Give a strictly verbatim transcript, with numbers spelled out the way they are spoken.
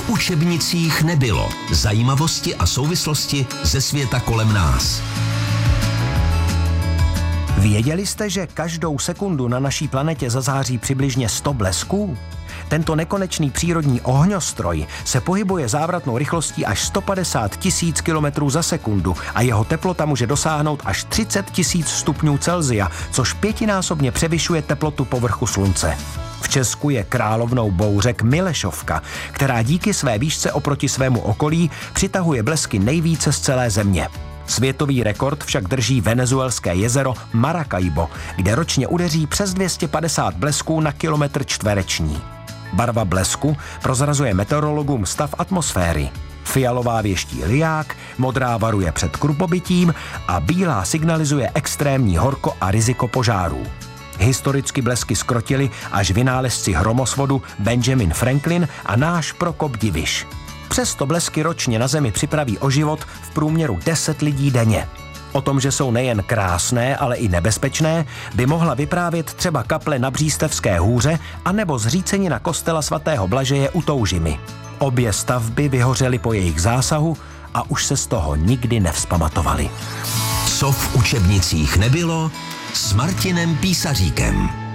v učebnicích nebylo. Zajímavosti a souvislosti ze světa kolem nás. Věděli jste, že každou sekundu na naší planetě zazáří přibližně sto blesků? Tento nekonečný přírodní ohňostroj se pohybuje závratnou rychlostí až sto padesát tisíc kilometrů za sekundu a jeho teplota může dosáhnout až třicet tisíc stupňů Celsia, což pětinásobně převyšuje teplotu povrchu Slunce. V Česku je královnou bouřek Milešovka, která díky své výšce oproti svému okolí přitahuje blesky nejvíce z celé země. Světový rekord však drží venezuelské jezero Maracaibo, kde ročně udeří přes dvě stě padesát blesků na kilometr čtvereční. Barva blesku prozrazuje meteorologům stav atmosféry. Fialová věští liják, modrá varuje před krupobytím a bílá signalizuje extrémní horko a riziko požárů. Historicky blesky zkrotili až vynálezci hromosvodu Benjamin Franklin a náš Prokop Diviš. Přesto blesky ročně na Zemi připraví o život v průměru deset lidí denně. O tom, že jsou nejen krásné, ale i nebezpečné, by mohla vyprávět třeba kaple na Břístevské hůře anebo zřícenina kostela svatého Blažeje u Toužimy. Obě stavby vyhořely po jejich zásahu a už se z toho nikdy nevzpamatovali. Co v učebnicích nebylo, s Martinem Písaříkem.